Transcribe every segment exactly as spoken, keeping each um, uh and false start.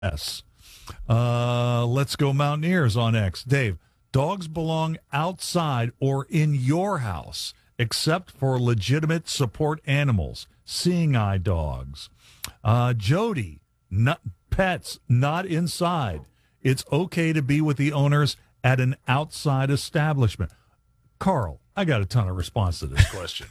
Yes. Uh, let's go Mountaineers on X. Dave, dogs belong outside or in your house, except for legitimate support animals, seeing eye dogs. Uh, Jody, not, pets not inside. It's okay to be with the owners at an outside establishment. Carl, I got a ton of response to this question.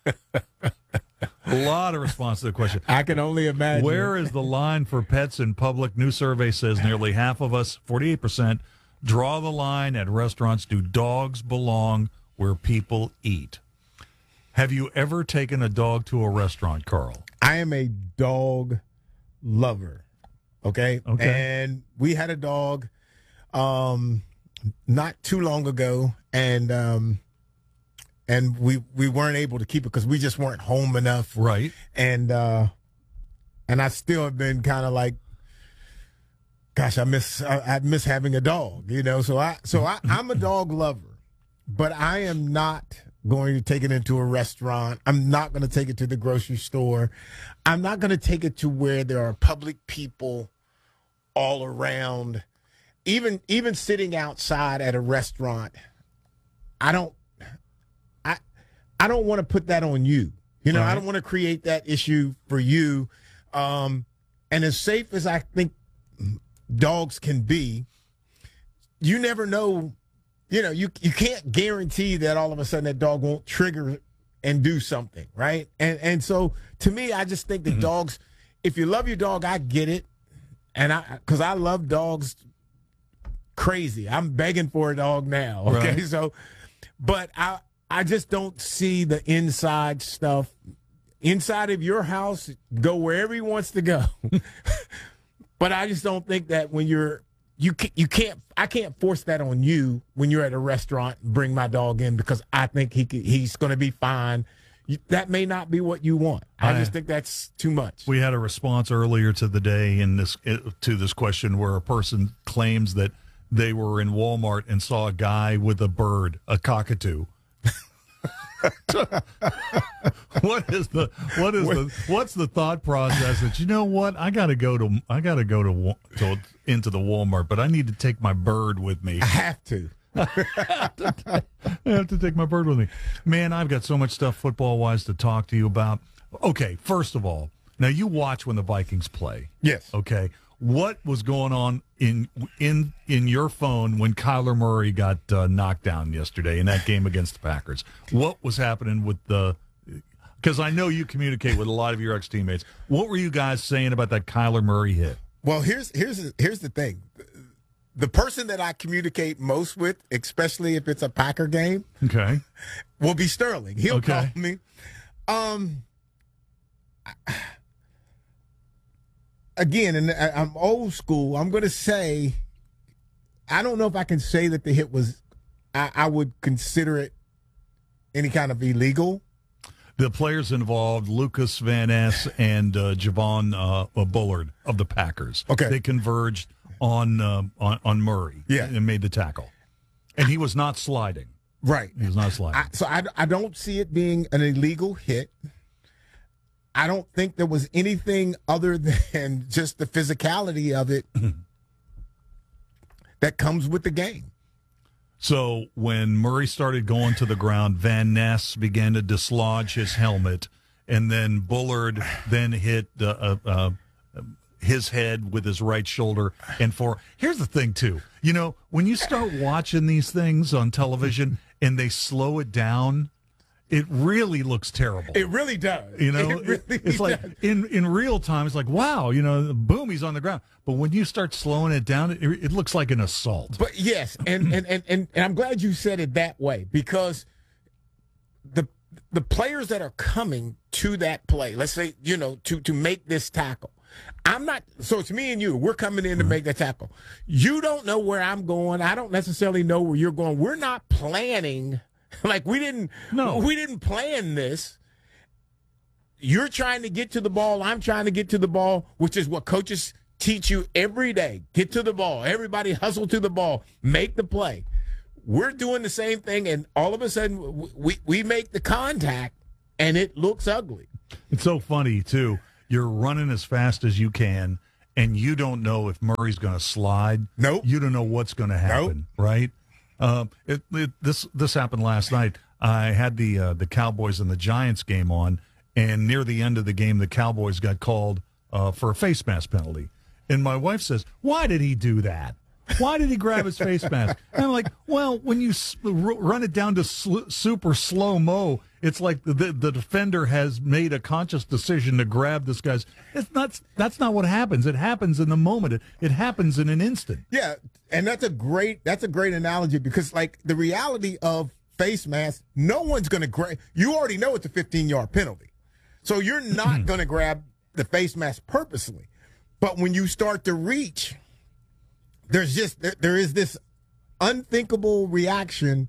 A lot of response to the question. I can only imagine. Where is the line for pets in public? New survey says nearly half of us, forty-eight percent, draw the line at restaurants. Do dogs belong where people eat? Have you ever taken a dog to a restaurant, Carl? I am a dog lover. Okay. Okay. And we had a dog um, not too long ago, and um, and we we weren't able to keep it because we just weren't home enough. Right. And uh, and I still have been kind of like, gosh, I miss I, I miss having a dog, you know. So I so I, I'm a dog lover, but I am not going to take it into a restaurant. I'm not going to take it to the grocery store. I'm not going to take it to where there are public people all around. Even even sitting outside at a restaurant, I don't I I don't want to put that on you. You know, Right. I don't want to create that issue for you. Um, and as safe as I think dogs can be, you never know. You know, you you can't guarantee that all of a sudden that dog won't trigger and do something, right? And and so to me, I just think that Mm-hmm. dogs, if you love your dog, I get it, and I because I love dogs crazy. I'm begging for a dog now. Okay, Right. so, but I I just don't see the inside stuff. Inside of your house, go wherever he wants to go. But I just don't think that when you're You can't, you can't, I can't force that on you when you're at a restaurant and bring my dog in because I think he could, he's going to be fine. You, that may not be what you want. I, I- just think that's too much. We had a response earlier to the day in this to this question where a person claims that they were in Walmart and saw a guy with a bird, a cockatoo. What is the what is the what's the thought process that, you know what, I got to go to I got to go to, Wa- to into the Walmart, but I need to take my bird with me. I have to. I have to take my bird with me. Man, I've got so much stuff football-wise to talk to you about. Okay, first of all, now you watch when the Vikings play. Yes. Okay. What was going on in in in your phone when Kyler Murray got uh, knocked down yesterday in that game against the Packers? What was happening with the – because I know you communicate with a lot of your ex-teammates. What were you guys saying about that Kyler Murray hit? Well, here's here's here's the thing. The person that I communicate most with, especially if it's a Packer game, Okay. will be Sterling. He'll Okay. call me. Um. Again, and I- I'm old school. I'm going to say, I don't know if I can say that the hit was. I, I would consider it any kind of illegal. The players involved, Lucas Van Ness and uh, Javon uh, Bullard of the Packers. Okay. They converged on, uh, on on Murray Yeah. and made the tackle. And he was not sliding. Right. He was not sliding. I, so I, I don't see it being an illegal hit. I don't think there was anything other than just the physicality of it that comes with the game. So when Murray started going to the ground, Van Ness began to dislodge his helmet, and then Bullard then hit uh, uh, uh, his head with his right shoulder. And for here's the thing, too. You know, when you start watching these things on television and they slow it down, it really looks terrible. It really does. You know, it really it's like does. in, in real time, it's like, wow, you know, boom, he's on the ground. But when you start slowing it down, it, it looks like an assault. But yes, and, and, and, and, and I'm glad you said it that way because the the players that are coming to that play, let's say, you know, to, to make this tackle, I'm not, so it's me and you, we're coming in to make that tackle. You don't know where I'm going. I don't necessarily know where you're going. We're not planning. Like we didn't, No. we didn't plan this. You're trying to get to the ball. I'm trying to get to the ball, which is what coaches teach you every day. Get to the ball. Everybody hustle to the ball. Make the play. We're doing the same thing, and all of a sudden we, we make the contact, and it looks ugly. It's so funny, too. You're running as fast as you can, and you don't know if Murray's going to slide. Nope. You don't know what's going to happen, Nope. right? Um, it, it, this this happened last night. I had the uh, the Cowboys and the Giants game on, and near the end of the game, the Cowboys got called uh, for a face mask penalty. And my wife says, "Why did he do that? Why did he grab his face mask?" And I'm like, "Well, when you s- r- run it down to sl- super slow mo, it's like the, the the defender has made a conscious decision to grab this guy's. It's not. That's not what happens. It happens in the moment. It, it happens in an instant. Yeah, and that's a great that's a great analogy because like the reality of face mask, no one's going to grab. You already know it's a fifteen-yard penalty, so you're not going to grab the face mask purposely. But when you start to reach, there's just there, there is this unthinkable reaction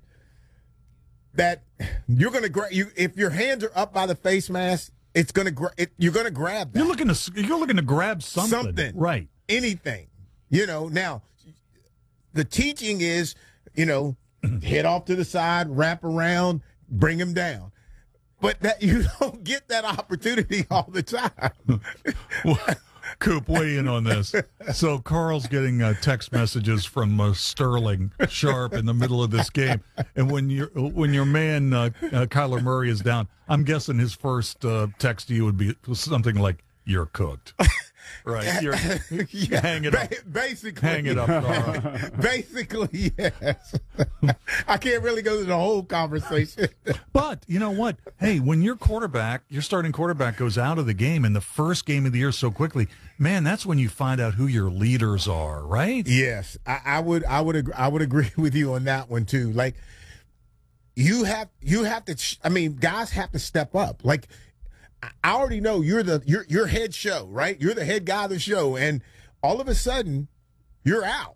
that you're going to grab. You if your hands are up by the face mask, it's going to gra- it, you're going to grab that. You're looking to you're looking to grab something, Something. right? Anything, you know. Now, the teaching is, you know, head off to the side, wrap around, bring him down. But that you don't get that opportunity all the time. Well, Coop, weigh in on this. So Carl's getting uh, text messages from uh, Sterling Sharp in the middle of this game, and when your when your man uh, uh, Kyler Murray is down, I'm guessing his first uh, text to you would be something like, "You're cooked." Right, You're, Yeah, hang it ba- up. Basically, Hang it up, Carl. Basically, yes. I can't really go through the whole conversation. But you know what? Hey, when your quarterback, your starting quarterback goes out of the game in the first game of the year so quickly, man, that's when you find out who your leaders are, right? Yes, I, I would, I would, agree, I would agree with you on that one too. Like, you have, you have to. I mean, guys have to step up. Like, I already know you're the you're you're head show, right? You're the head guy of the show, and all of a sudden, you're out.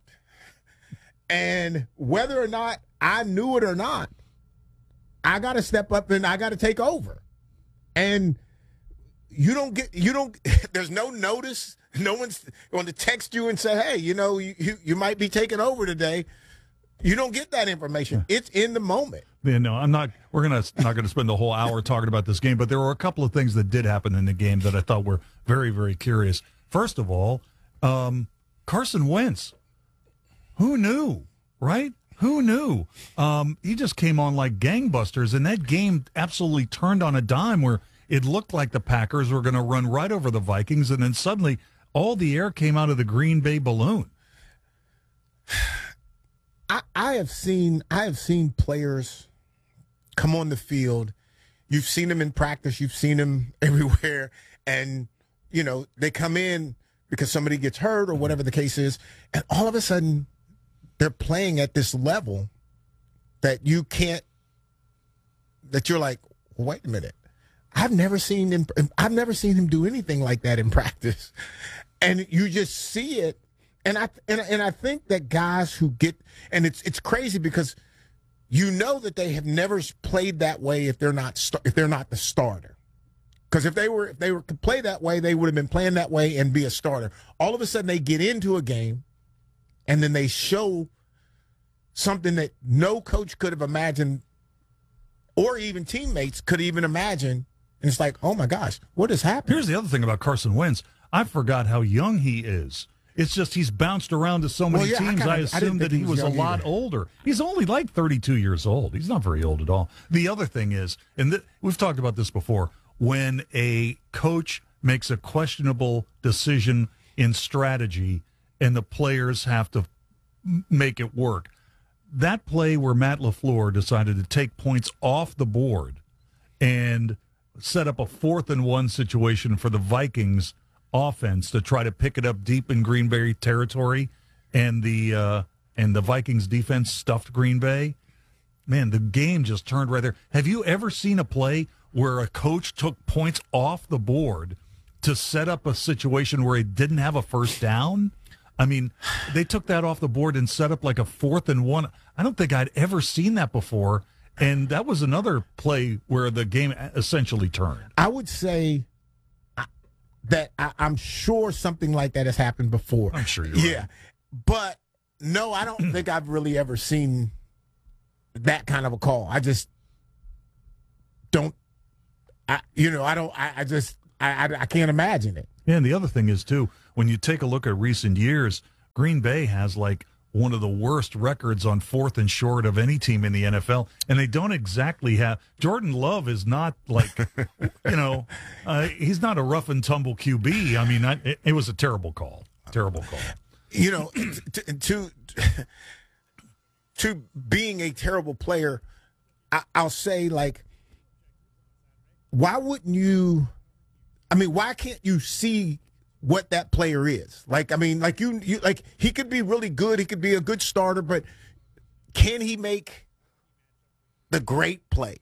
And whether or not I knew it or not, I got to step up and I got to take over. And you don't get you don't. There's no notice. No one's going to text you and say, "Hey, you know, you you, you might be taking over today." You don't get that information. It's in the moment. Yeah, no, I'm not. We're gonna not gonna spend the whole hour talking about this game, but there were a couple of things that did happen in the game that I thought were very, very curious. First of all, um, Carson Wentz. Who knew, right? Who knew? Um, he just came on like gangbusters, and that game absolutely turned on a dime where it looked like the Packers were going to run right over the Vikings, and then suddenly all the air came out of the Green Bay balloon. I, I have seen I have seen players come on the field. You've seen them in practice. You've seen them everywhere. And, you know, they come in because somebody gets hurt or whatever the case is. And all of a sudden, they're playing at this level that you can't, that you're like, wait a minute. I've never seen him, I've never seen him do anything like that in practice. And you just see it. And I and, and I think that guys who get and it's it's crazy because you know that they have never played that way if they're not if they're not the starter. Because if they were if they were to play that way, they would have been playing that way and be a starter. All of a sudden, they get into a game, and then they show something that no coach could have imagined, or even teammates could even imagine. And it's like, oh my gosh, what has happened? Here's the other thing about Carson Wentz. I forgot how young he is. It's just he's bounced around to so many Well, yeah, I teams. I, kinda- I didn't assumed think that he he was, was a young lot either. older. He's only like thirty-two years old. He's not very old at all. The other thing is, and th- we've talked about this before, when a coach makes a questionable decision in strategy and the players have to m- make it work. That play where Matt LaFleur decided to take points off the board and set up a fourth and one situation for the Vikings offense to try to pick it up deep in Green Bay territory, and the uh, and the Vikings defense stuffed Green Bay. Man, the game just turned right there. Have you ever seen a play where a coach took points off the board to set up a situation where he didn't have a first down? I mean, they took that off the board and set up like a fourth and one. I don't think I'd ever seen that before. And that was another play where the game essentially turned. I would say that I, I'm sure something like that has happened before. I'm sure you're yeah. right. But no, I don't think I've really ever seen that kind of a call. I just don't, I, you know, I don't, I, I just, I, I, I can't imagine it. Yeah, and the other thing is, too, when you take a look at recent years, Green Bay has like one of the worst records on fourth and short of any team in the N F L, and they don't exactly have – Jordan Love is not like, you know, uh, he's not a rough and tumble Q B. I mean, I, it, it was a terrible call, terrible call. You know, to to, to being a terrible player, I, I'll say, like, why wouldn't you – I mean, why can't you see – what that player is? Like, I mean, like you, you, like he could be really good. He could be a good starter, but can he make the great play?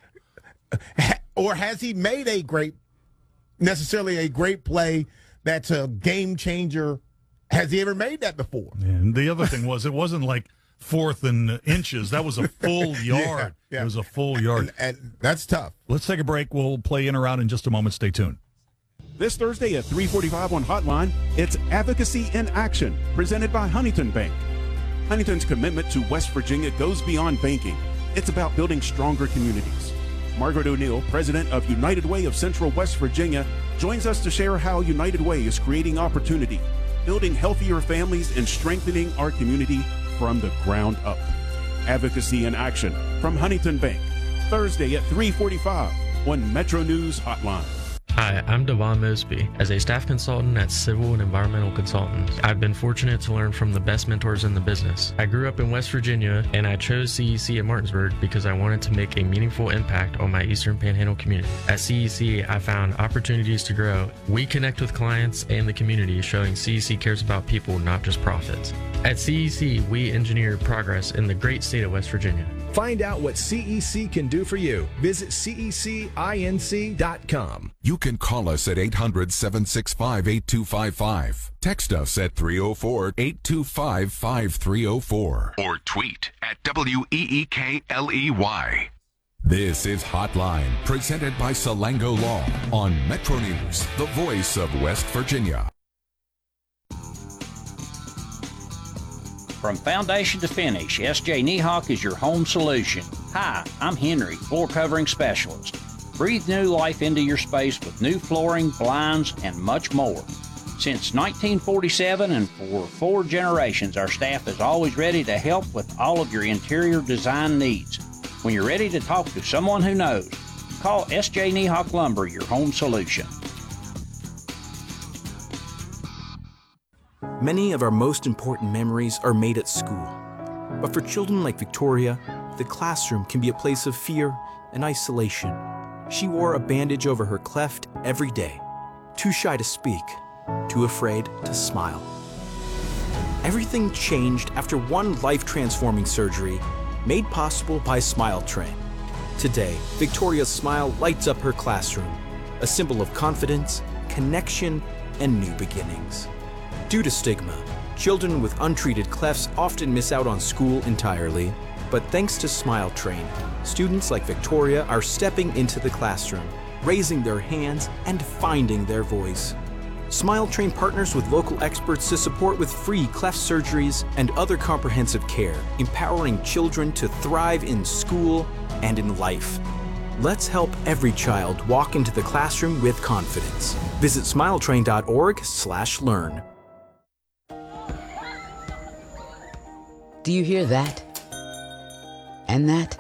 Or has he made a great, necessarily a great play that's a game changer? Has he ever made that before? And the other thing was, it wasn't like fourth and inches. That was a full yard. Yeah, yeah. It was a full yard. And, and that's tough. Let's take a break. We'll play in or out in just a moment. Stay tuned. This Thursday at three forty-five on Hotline, it's Advocacy in Action, presented by Huntington Bank. Huntington's commitment to West Virginia goes beyond banking. It's about building stronger communities. Margaret O'Neill, president of United Way of Central West Virginia, joins us to share how United Way is creating opportunity, building healthier families, and strengthening our community from the ground up. Advocacy in Action from Huntington Bank, Thursday at three forty-five on Metro News Hotline. Hi, I'm Devon Mosby. As a staff consultant at Civil and Environmental Consultants, I've been fortunate to learn from the best mentors in the business. I grew up in West Virginia, and I chose C E C at Martinsburg because I wanted to make a meaningful impact on my Eastern Panhandle community. At C E C, I found opportunities to grow. We connect with clients and the community, showing C E C cares about people, not just profits. At C E C, we engineer progress in the great state of West Virginia. Find out what C E C can do for you. Visit C E C inc dot com. You can call us at eight hundred, seven six five, eight two five five. Text us at three oh four, eight two five, five three oh four. Or tweet at W E E K L E Y. This is Hotline, presented by Salango Law on Metro News, the voice of West Virginia. From foundation to finish, S J Niehawk is your home solution. Hi, I'm Henry, floor covering specialist. Breathe new life into your space with new flooring, blinds, and much more. Since nineteen forty-seven and for four generations, our staff is always ready to help with all of your interior design needs. When you're ready to talk to someone who knows, call S J Niehawk Lumber, your home solution. Many of our most important memories are made at school. But for children like Victoria, the classroom can be a place of fear and isolation. She wore a bandage over her cleft every day, too shy to speak, too afraid to smile. Everything changed after one life-transforming surgery made possible by Smile Train. Today, Victoria's smile lights up her classroom, a symbol of confidence, connection, and new beginnings. Due to stigma, children with untreated clefts often miss out on school entirely. But thanks to Smile Train, students like Victoria are stepping into the classroom, raising their hands, and finding their voice. Smile Train partners with local experts to support with free cleft surgeries and other comprehensive care, empowering children to thrive in school and in life. Let's help every child walk into the classroom with confidence. Visit smiletrain dot org slash learn. Do you hear that? And that?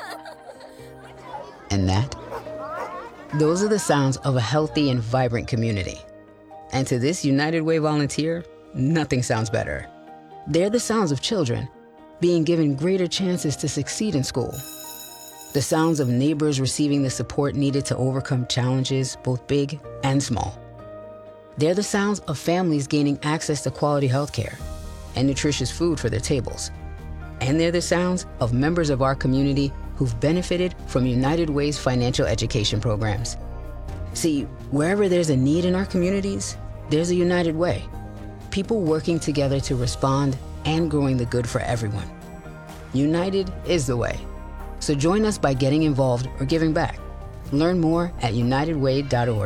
And that? Those are the sounds of a healthy and vibrant community. And to this United Way volunteer, nothing sounds better. They're the sounds of children being given greater chances to succeed in school. The sounds of neighbors receiving the support needed to overcome challenges, both big and small. They're the sounds of families gaining access to quality health care and nutritious food for their tables. And they're the sounds of members of our community who've benefited from United Way's financial education programs. See, wherever there's a need in our communities, there's a United Way. People working together to respond and growing the good for everyone. United is the way. So join us by getting involved or giving back. Learn more at united way dot org.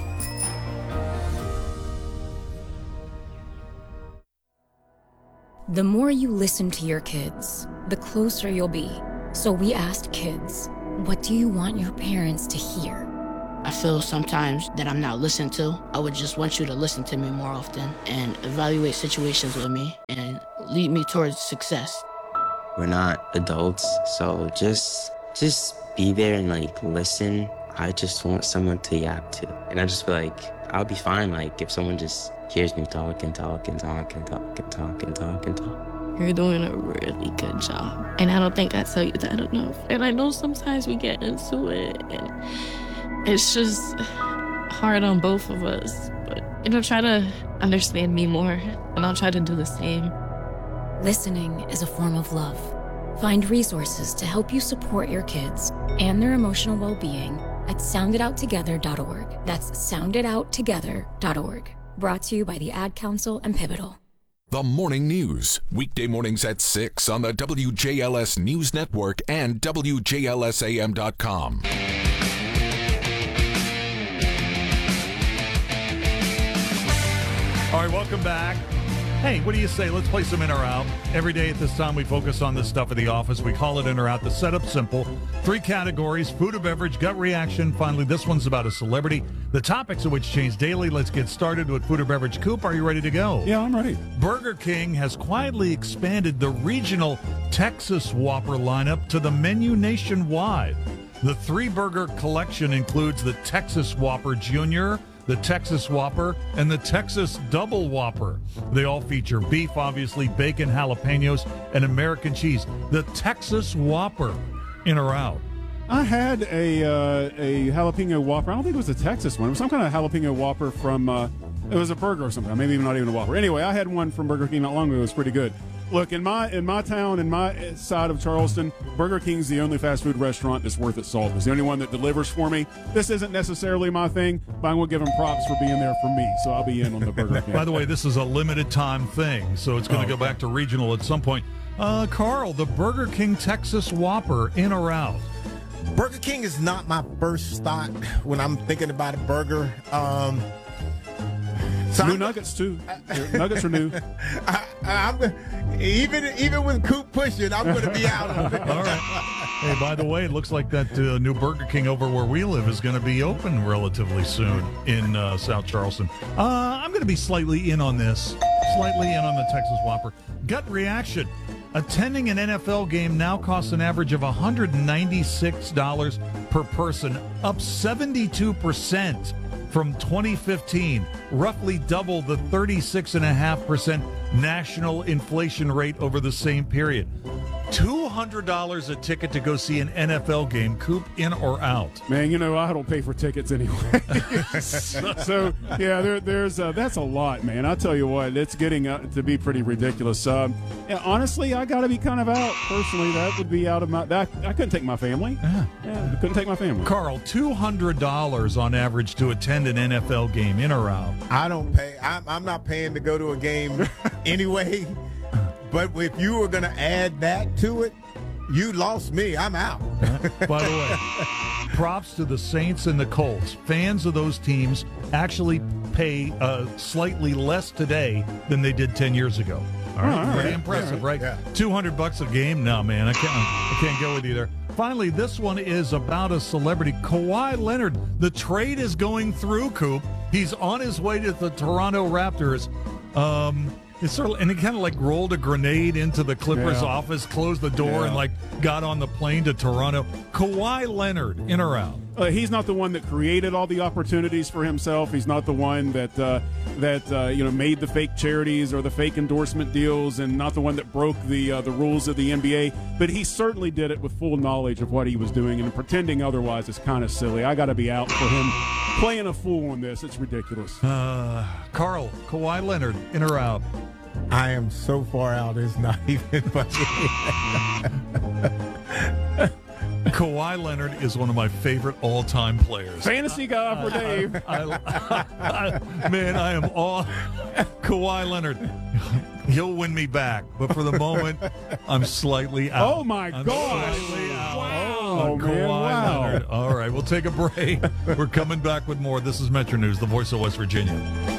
The more you listen to your kids, the closer you'll be. So we asked kids, what do you want your parents to hear? I feel sometimes that I'm not listened to. I would just want you to listen to me more often and evaluate situations with me and lead me towards success. We're not adults, so just just be there and like listen. I just want someone to yap to. And I just feel like I'll be fine like if someone just hears me talk and talk and talk and talk and talk and talk and talk. You're doing a really good job. And I don't think I tell you that enough. And I know sometimes we get into it and it's just hard on both of us. But, you know, try to understand me more and I'll try to do the same. Listening is a form of love. Find resources to help you support your kids and their emotional well-being at sound it out together dot org. That's sound it out together dot org. Brought to you by the Ad Council and Pivotal. The Morning News, weekday mornings at six on the W J L S News Network and W J L S A M dot com. All right, welcome back. Hey, what do you say? Let's play some in or out. Every day at this time, we focus on the stuff of the office. We call it in or out. The setup's simple. Three categories, food or beverage, gut reaction. Finally, this one's about a celebrity. The topics of which change daily. Let's get started with food or beverage. Coop, are you ready to go? Yeah, I'm ready. Burger King has quietly expanded the regional Texas Whopper lineup to the menu nationwide. The three-burger collection includes the Texas Whopper Junior, the Texas Whopper, and the Texas Double Whopper. They all feature beef, obviously, bacon, jalapenos, and American cheese. The Texas Whopper, in or out? I had a uh, a jalapeno Whopper. I don't think it was a Texas one. It was some kind of jalapeno Whopper from, uh, it was a burger or something. Maybe not even a Whopper. Anyway, I had one from Burger King not long ago. It was pretty good. Look, in my in my town, in my side of Charleston, Burger King's the only fast food restaurant that's worth its salt. It's the only one that delivers for me. This isn't necessarily my thing, but I'm going to give them props for being there for me. So I'll be in on the Burger King. By the way, this is a limited time thing, so it's going to oh, go back to regional at some point. Uh, Carl, the Burger King Texas Whopper, in or out? Burger King is not my first thought when I'm thinking about a burger. Um, so new I'm, nuggets too. Nuggets are new. I, I'm even even with Coop pushing, I'm going to be out of it. All right. Hey, by the way, it looks like that uh, new Burger King over where we live is going to be open relatively soon in uh, South Charleston. Uh, I'm going to be slightly in on this, slightly in on the Texas Whopper. Gut reaction. Attending an N F L game now costs an average of one hundred ninety-six dollars per person, up seventy-two percent from twenty fifteen, roughly double the thirty-six point five percent national inflation rate over the same period. two hundred dollars a ticket to go see an N F L game. Coop, in or out? Man, you know, I don't pay for tickets anyway. So, yeah, there, there's uh, that's a lot, man. I'll tell you what, it's getting uh, to be pretty ridiculous. Um, yeah, honestly, I got to be kind of out. Personally, that would be out of my that, – I couldn't take my family. Yeah. yeah, I couldn't take my family. Carl, two hundred dollars on average to attend an N F L game, in or out? I don't pay. I'm, I'm not paying to go to a game anyway. But if you were going to add that to it, you lost me. I'm out. By the way, props to the Saints and the Colts. Fans of those teams actually pay uh, slightly less today than they did ten years ago. All right, oh, all pretty right. impressive, right? right? Yeah. two hundred bucks a game? No, man, I can't. I can't go with you there. Finally, this one is about a celebrity, Kawhi Leonard. The trade is going through, Coop. He's on his way to the Toronto Raptors. Um, It's sort of, and he kind of like rolled a grenade into the Clippers yeah. office, closed the door, yeah. and like got on the plane to Toronto. Kawhi Leonard, in or out? Uh, he's not the one that created all the opportunities for himself. He's not the one that uh, that uh, you know made the fake charities or the fake endorsement deals, and not the one that broke the uh, the rules of the N B A. But he certainly did it with full knowledge of what he was doing, and pretending otherwise is kind of silly. I got to be out for him playing a fool on this. It's ridiculous. Uh, Carl, Kawhi Leonard, in or out? I am so far out, it's not even funny. Kawhi Leonard is one of my favorite all-time players. Fantasy guy for Dave. I, I, I, man, I am all Kawhi Leonard. He'll win me back, but for the moment, I'm slightly out. Oh my I'm God! Slightly out. Wow, Oh, man! Kawhi Wow. Leonard. All right, we'll take a break. We're coming back with more. This is Metro News, the voice of West Virginia.